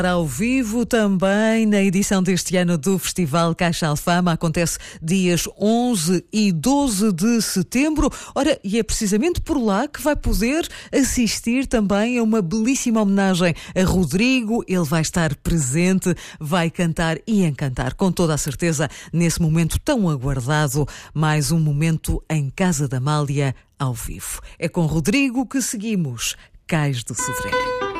Ao vivo também na edição deste ano do Festival Caixa Alfama. Acontece dias 11 e 12 de setembro. Ora, e é precisamente por lá que vai poder assistir também a uma belíssima homenagem a Rodrigo. Ele vai estar presente, vai cantar e encantar, com toda a certeza, nesse momento tão aguardado. Mais um momento em Casa da Amália ao vivo. É com Rodrigo que seguimos Cais do Sodré.